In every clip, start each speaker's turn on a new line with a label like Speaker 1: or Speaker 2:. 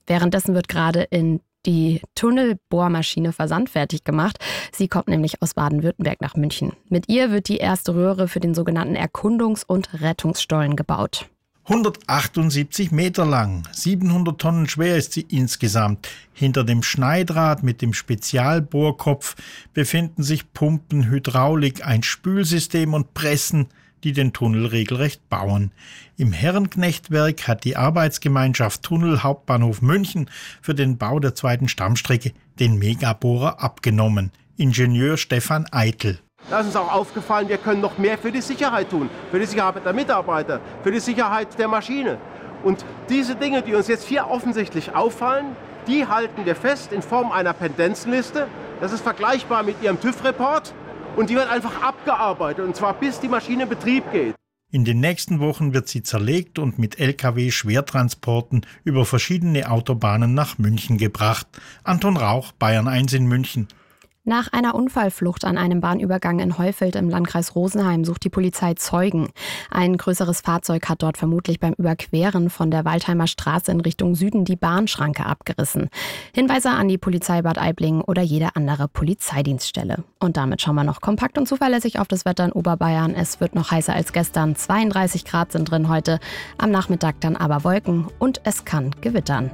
Speaker 1: Währenddessen wird gerade in die Tunnelbohrmaschine versandfertig gemacht. Sie kommt nämlich aus Baden-Württemberg nach München. Mit ihr wird die erste Röhre für den sogenannten Erkundungs- und Rettungsstollen gebaut.
Speaker 2: 178 Meter lang, 700 Tonnen schwer ist sie insgesamt. Hinter dem Schneidrad mit dem Spezialbohrkopf befinden sich Pumpen, Hydraulik, ein Spülsystem und Pressen, die den Tunnel regelrecht bauen. Im Herrenknechtwerk hat die Arbeitsgemeinschaft Tunnel Hauptbahnhof München für den Bau der zweiten Stammstrecke den Megabohrer abgenommen. Ingenieur Stefan Eitel.
Speaker 3: Da ist uns auch aufgefallen, wir können noch mehr für die Sicherheit tun, für die Sicherheit der Mitarbeiter, für die Sicherheit der Maschine. Und diese Dinge, die uns jetzt hier offensichtlich auffallen, die halten wir fest in Form einer Pendenzenliste. Das ist vergleichbar mit Ihrem TÜV-Report und die wird einfach abgearbeitet, und zwar bis die Maschine in Betrieb geht.
Speaker 2: In den nächsten Wochen wird sie zerlegt und mit Lkw-Schwertransporten über verschiedene Autobahnen nach München gebracht. Anton Rauch, Bayern 1 in München.
Speaker 1: Nach einer Unfallflucht an einem Bahnübergang in Heufeld im Landkreis Rosenheim sucht die Polizei Zeugen. Ein größeres Fahrzeug hat dort vermutlich beim Überqueren von der Waldheimer Straße in Richtung Süden die Bahnschranke abgerissen. Hinweise an die Polizei Bad Aibling oder jede andere Polizeidienststelle. Und damit schauen wir noch kompakt und zuverlässig auf das Wetter in Oberbayern. Es wird noch heißer als gestern. 32 Grad sind drin heute. Am Nachmittag dann aber Wolken und es kann gewittern.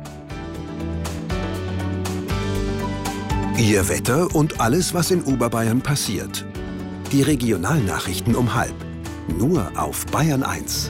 Speaker 4: Ihr Wetter und alles, was in Oberbayern passiert. Die Regionalnachrichten um 12:30. Nur auf Bayern 1.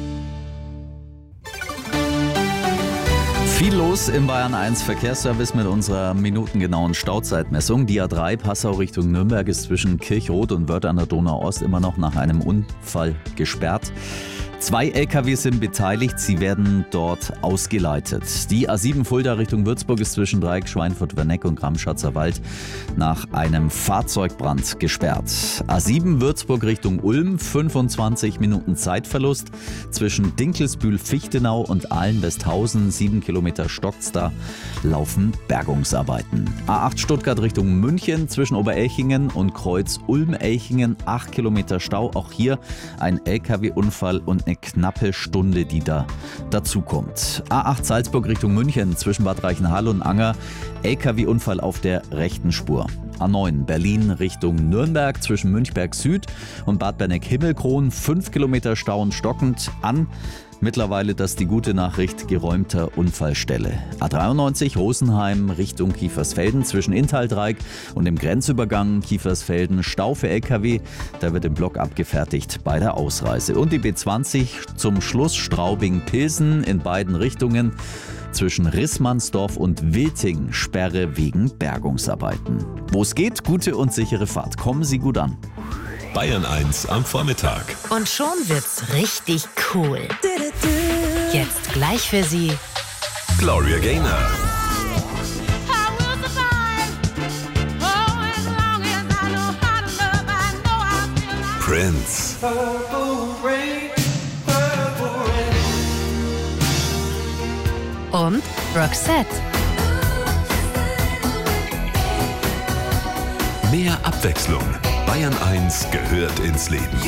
Speaker 5: Viel los im Bayern 1 Verkehrsservice mit unserer minutengenauen Stauzeitmessung. Die A3 Passau Richtung Nürnberg ist zwischen Kirchrot und Wörth an der Donau-Ost immer noch nach einem Unfall gesperrt. 2 Lkw sind beteiligt, sie werden dort ausgeleitet. Die A7 Fulda Richtung Würzburg ist zwischen Dreieck, Schweinfurt-Werneck und Gramschatzer Wald nach einem Fahrzeugbrand gesperrt. A7 Würzburg Richtung Ulm, 25 Minuten Zeitverlust. Zwischen Dinkelsbühl-Fichtenau und Ahlen-Westhausen, 7 Kilometer stockt's da, laufen Bergungsarbeiten. A8 Stuttgart Richtung München, zwischen Oberelchingen und Kreuz Ulm-Elchingen, 8 Kilometer Stau. Auch hier ein Lkw-Unfall und eine knappe Stunde, die da dazukommt. A8 Salzburg Richtung München, zwischen Bad Reichenhall und Anger, Lkw-Unfall auf der rechten Spur. A9 Berlin Richtung Nürnberg, zwischen Münchberg Süd und Bad Berneck-Himmelkron, 5 Kilometer Stau und stockend an. Mittlerweile, das ist die gute Nachricht, geräumter Unfallstelle. A93 Rosenheim Richtung Kiefersfelden, zwischen Inntal-Dreieck und dem Grenzübergang Kiefersfelden Stau für Lkw. Da wird im Block abgefertigt bei der Ausreise. Und die B20 zum Schluss Straubing-Pilsen in beiden Richtungen. Zwischen Rissmannsdorf und Wilting Sperre wegen Bergungsarbeiten. Wo es geht, gute und sichere Fahrt. Kommen Sie gut an.
Speaker 6: Bayern 1 am Vormittag.
Speaker 7: Und schon wird's richtig cool. Jetzt gleich für Sie
Speaker 6: Gloria Gaynor. Prince.
Speaker 7: und Roxette.
Speaker 6: Mehr Abwechslung. Bayern 1 gehört ins Leben.